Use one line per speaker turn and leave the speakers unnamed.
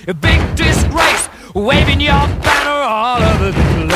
a big disgrace, waving your banner all over the place.